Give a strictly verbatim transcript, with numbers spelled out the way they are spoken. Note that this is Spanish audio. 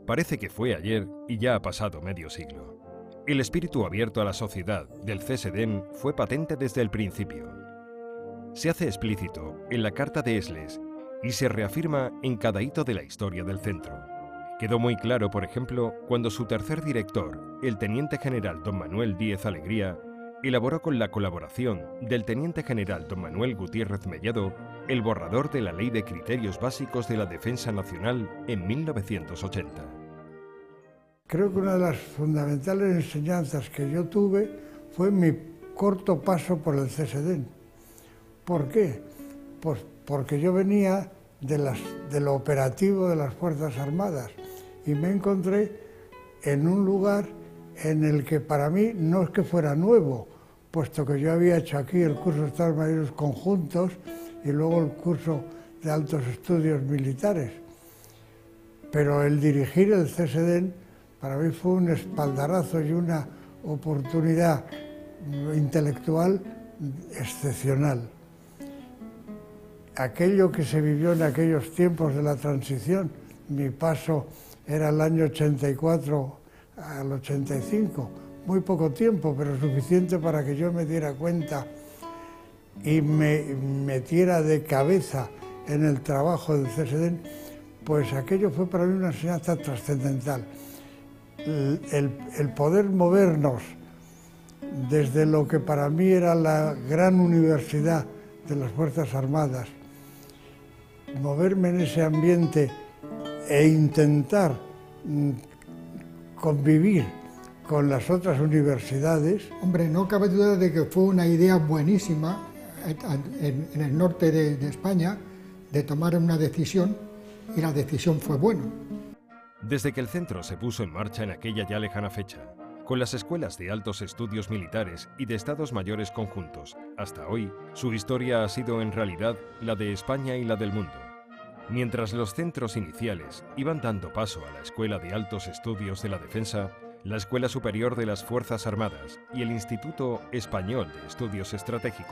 Parece que fue ayer y ya ha pasado medio siglo. El espíritu abierto a la sociedad del C S D E N fue patente desde el principio. Se hace explícito en la Carta de Esles y se reafirma en cada hito de la historia del centro. Quedó muy claro, por ejemplo, cuando su tercer director, el teniente general don Manuel Díez Alegría, elaboró con la colaboración del teniente general don Manuel Gutiérrez Mellado el borrador de la Ley de Criterios Básicos de la Defensa Nacional en mil novecientos ochenta. Creo que una de las fundamentales enseñanzas que yo tuve fue mi corto paso por el C S D E N. ¿Por qué? Pues porque yo venía de, las, de lo operativo de las Fuerzas Armadas y me encontré en un lugar en el que para mí no es que fuera nuevo, puesto que yo había hecho aquí el curso de Estados Mayores Conjuntos y luego el curso de Altos Estudios Militares. Pero el dirigir el C S D E N para mí fue un espaldarazo y una oportunidad intelectual excepcional. Aquello que se vivió en aquellos tiempos de la transición, mi paso era el año ochenta y cuatro al ochenta y cinco, muy poco tiempo, pero suficiente para que yo me diera cuenta y me metiera de cabeza en el trabajo del C S D E N, pues aquello fue para mí una enseñanza trascendental. El, el, el poder movernos desde lo que para mí era la gran universidad de las Fuerzas Armadas, moverme en ese ambiente e intentar mm, convivir con las otras universidades. Hombre, no cabe duda de que fue una idea buenísima en, en el norte de, de España de tomar una decisión, y la decisión fue buena. Desde que el centro se puso en marcha en aquella ya lejana fecha, con las escuelas de altos estudios militares y de estados mayores conjuntos, hasta hoy, su historia ha sido en realidad la de España y la del mundo. Mientras los centros iniciales iban dando paso a la Escuela de Altos Estudios de la Defensa, la Escuela Superior de las Fuerzas Armadas y el Instituto Español de Estudios Estratégicos